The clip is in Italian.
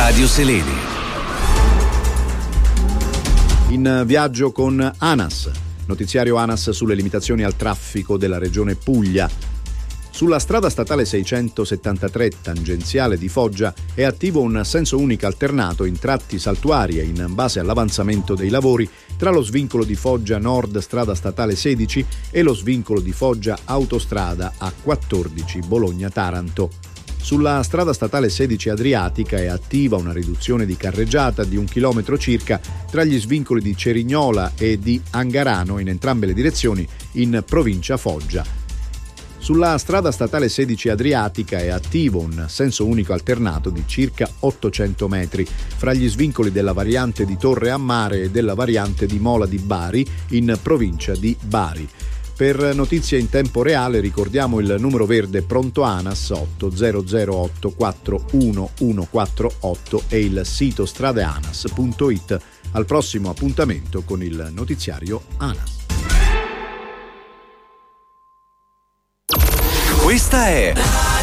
Radio Seleni. In viaggio con ANAS, notiziario ANAS sulle limitazioni al traffico della regione Puglia. Sulla strada statale 673 tangenziale di Foggia è attivo un senso unico alternato in tratti saltuari e in base all'avanzamento dei lavori tra lo svincolo di Foggia Nord strada statale 16 e lo svincolo di Foggia autostrada A14 Bologna-Taranto. Sulla strada statale 16 Adriatica è attiva una riduzione di carreggiata di 1 chilometro circa tra gli svincoli di Cerignola e di Angarano in entrambe le direzioni in provincia Foggia. Sulla strada statale 16 Adriatica è attivo un senso unico alternato di circa 800 metri fra gli svincoli della variante di Torre a Mare e della variante di Mola di Bari in provincia di Bari. Per notizie in tempo reale ricordiamo il numero verde pronto ANAS 8008 41148 e il sito stradeanas.it. Al prossimo appuntamento con il notiziario ANAS. Questa è